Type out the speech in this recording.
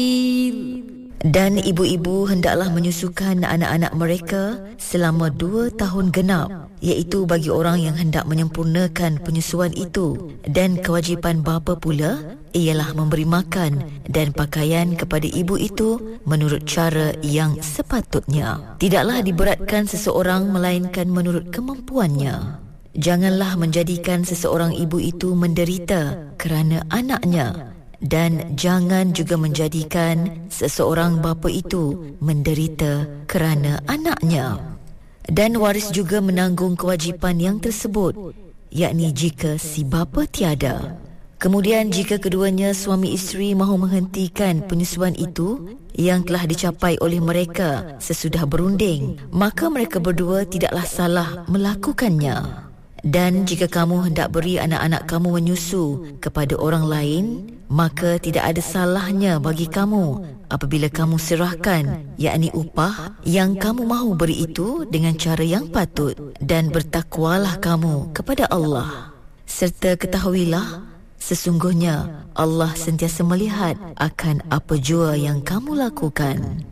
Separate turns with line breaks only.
Dan ibu-ibu hendaklah menyusukan anak-anak mereka selama 2 tahun genap, iaitu bagi orang yang hendak menyempurnakan penyusuan itu. Dan kewajipan bapa pula ialah memberi makan dan pakaian kepada ibu itu menurut cara yang sepatutnya. Tidaklah diberatkan seseorang melainkan menurut kemampuannya. Janganlah menjadikan seseorang ibu itu menderita kerana anaknya, dan jangan juga menjadikan seseorang bapa itu menderita kerana anaknya. Dan waris juga menanggung kewajipan yang tersebut, yakni jika si bapa tiada. Kemudian jika keduanya suami isteri mahu menghentikan penyusuan itu yang telah dicapai oleh mereka sesudah berunding, maka mereka berdua tidaklah salah melakukannya. Dan jika kamu hendak beri anak-anak kamu menyusu kepada orang lain, maka tidak ada salahnya bagi kamu apabila kamu serahkan, yakni upah yang kamu mahu beri itu dengan cara yang patut. Dan bertakwalah kamu kepada Allah. Serta ketahuilah, sesungguhnya Allah sentiasa melihat akan apa jua yang kamu lakukan.